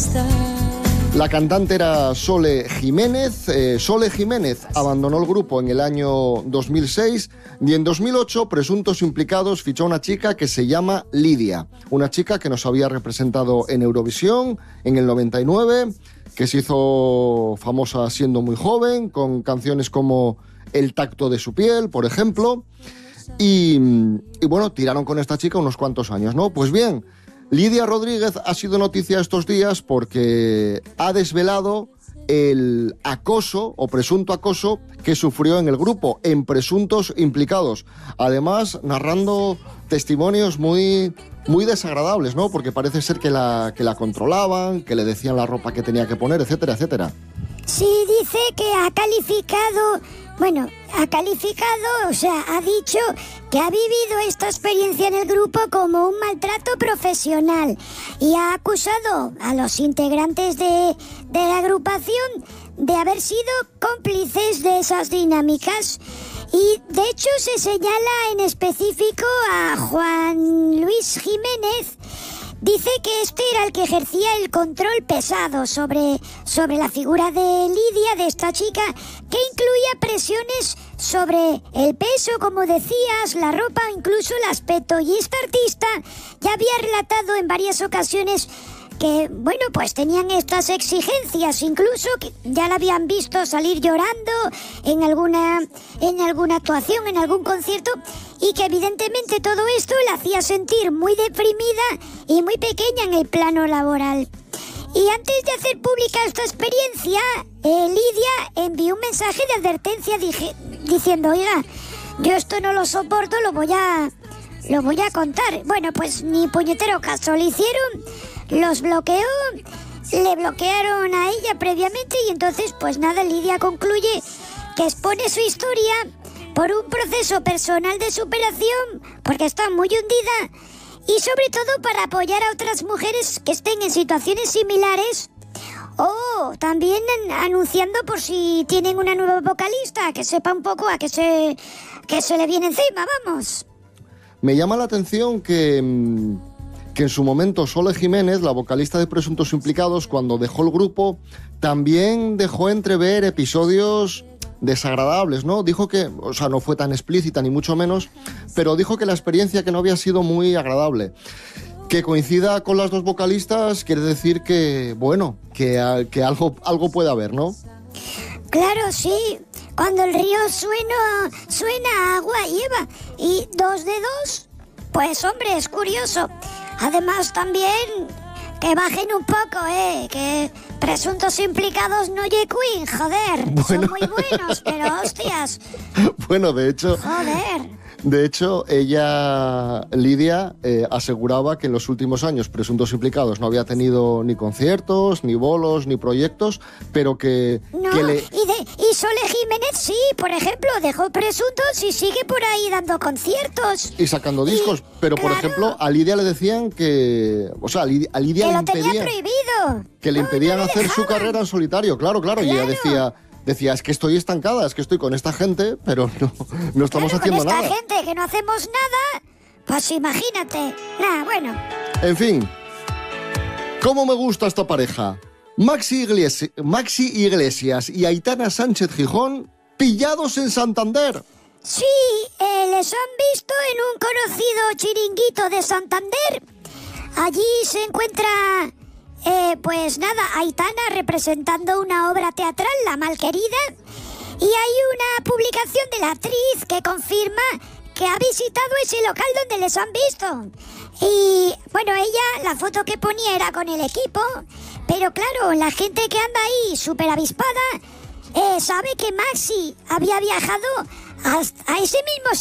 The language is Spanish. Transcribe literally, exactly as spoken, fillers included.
estar. La cantante era Sole Jiménez. Eh, Sole Jiménez abandonó el grupo en el año dos mil seis y en dos mil ocho, presuntos implicados, fichó a una chica que se llama Lidia. Una chica que nos había representado en Eurovisión en el noventa y nueve, que se hizo famosa siendo muy joven, con canciones como El tacto de su piel, por ejemplo. Y, y bueno, tiraron con esta chica unos cuantos años, ¿no? Pues bien, Lidia Rodríguez ha sido noticia estos días porque ha desvelado el acoso o presunto acoso que sufrió en el grupo, en presuntos implicados. Además, narrando testimonios muy, muy desagradables, ¿no? Porque parece ser que la, que la controlaban, que le decían la ropa que tenía que poner, etcétera, etcétera. Sí, dice que ha calificado... Bueno, ha calificado, o sea, ha dicho que ha vivido esta experiencia en el grupo como un maltrato profesional y ha acusado a los integrantes de, de la agrupación de haber sido cómplices de esas dinámicas. Y de hecho se señala en específico a Juan Luis Jiménez. Dice que este era el que ejercía el control pesado sobre, sobre la figura de Lidia, de esta chica, que incluía presiones sobre el peso, como decías, la ropa, incluso el aspecto. Y esta artista ya había relatado en varias ocasiones que, bueno, pues tenían estas exigencias, incluso que ya la habían visto salir llorando en alguna, en alguna actuación, en algún concierto, y que evidentemente todo esto la hacía sentir muy deprimida y muy pequeña en el plano laboral. Y antes de hacer pública esta experiencia, eh, Lidia envió un mensaje de advertencia dije, diciendo, oiga, yo esto no lo soporto, lo voy a, lo voy a contar. Bueno, pues ni puñetero caso le hicieron. Los bloqueó, le bloquearon a ella previamente y entonces, pues nada, Lidia concluye que expone su historia por un proceso personal de superación, porque está muy hundida, y sobre todo para apoyar a otras mujeres que estén en situaciones similares, o también anunciando por si tienen una nueva vocalista, que sepa un poco a que se, que se le viene encima, vamos. Me llama la atención que... que en su momento Sole Jiménez, la vocalista de Presuntos Implicados, cuando dejó el grupo, también dejó entrever episodios desagradables, ¿no? Dijo que, o sea, no fue tan explícita ni mucho menos, pero dijo que la experiencia que no había sido muy agradable. Que coincida con las dos vocalistas quiere decir que, bueno, que, que algo, algo puede haber, ¿no? Claro, sí. Cuando el río suena, suena agua lleva. Y dos de dos, pues hombre, es curioso. Además también que bajen un poco, eh, que Presuntos Implicados no ye Queen, joder, bueno. Son muy buenos, pero hostias. Bueno, de hecho, joder. De hecho, ella, Lidia, eh, aseguraba que en los últimos años Presuntos Implicados no había tenido ni conciertos, ni bolos, ni proyectos, pero que... No, que le... y, de, y Sole Jiménez sí, por ejemplo, dejó Presuntos y sigue por ahí dando conciertos. Y sacando discos, y, pero claro, por ejemplo, a Lidia le decían que... O sea, a Lidia, a Lidia que le lo impedían... tenía prohibido. Que le no, impedían no hacer su carrera en solitario, claro, claro, claro. Y ella decía... Decía, es que estoy estancada, es que estoy con esta gente, pero no, no estamos claro, haciendo con esta nada. gente que no hacemos nada, pues imagínate. Nah, bueno. En fin, ¿cómo me gusta esta pareja? Maxi Iglesias, Maxi Iglesias y Aitana Sánchez Gijón, pillados en Santander. Sí, eh, les han visto en un conocido chiringuito de Santander. Allí se encuentra... Eh, pues nada, Aitana representando una obra teatral, La Malquerida, y hay una publicación de la actriz que confirma que ha visitado ese local donde les han visto. Y bueno, ella, la foto que ponía era con el equipo, pero claro, la gente que anda ahí súper avispada eh, sabe que Maxi había viajado a, a ese mismo